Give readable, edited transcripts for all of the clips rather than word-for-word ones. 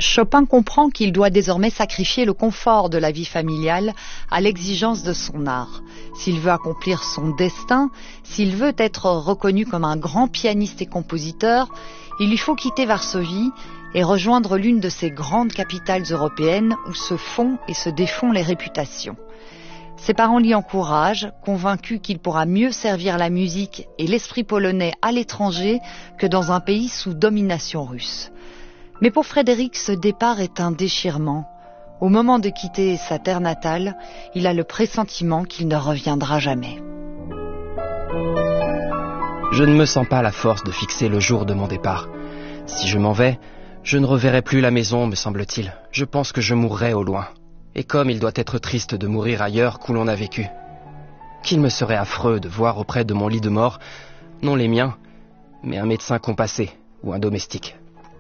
Chopin comprend qu'il doit désormais sacrifier le confort de la vie familiale à l'exigence de son art. S'il veut accomplir son destin, s'il veut être reconnu comme un grand pianiste et compositeur, il lui faut quitter Varsovie et rejoindre l'une de ces grandes capitales européennes où se font et se défont les réputations. Ses parents l'y encouragent, convaincus qu'il pourra mieux servir la musique et l'esprit polonais à l'étranger que dans un pays sous domination russe. Mais pour Frédéric, ce départ est un déchirement. Au moment de quitter sa terre natale, il a le pressentiment qu'il ne reviendra jamais. Je ne me sens pas la force de fixer le jour de mon départ. Si je m'en vais, je ne reverrai plus la maison, me semble-t-il. Je pense que je mourrai au loin. Et comme il doit être triste de mourir ailleurs qu'où l'on a vécu. Qu'il me serait affreux de voir auprès de mon lit de mort, non les miens, mais un médecin compassé ou un domestique.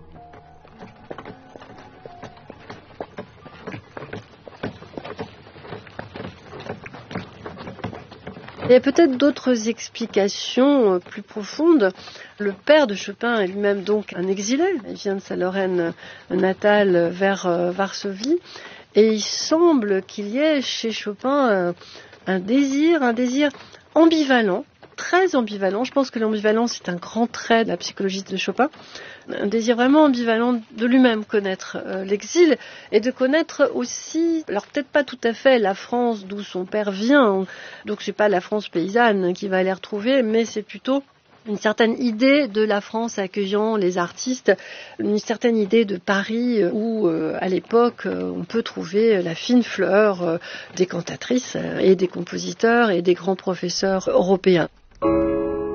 Il y a peut-être d'autres explications plus profondes. Le père de Chopin est lui-même donc un exilé. Il vient de sa Lorraine natale vers Varsovie. Et il semble qu'il y ait chez Chopin un désir ambivalent, très ambivalent. Je pense que l'ambivalence est un grand trait de la psychologie de Chopin. Un désir vraiment ambivalent de lui-même connaître l'exil et de connaître aussi, alors peut-être pas tout à fait la France d'où son père vient, donc c'est pas la France paysanne qui va aller retrouver, mais c'est plutôt une certaine idée de la France accueillant les artistes, une certaine idée de Paris où, à l'époque, on peut trouver la fine fleur des cantatrices et des compositeurs et des grands professeurs européens.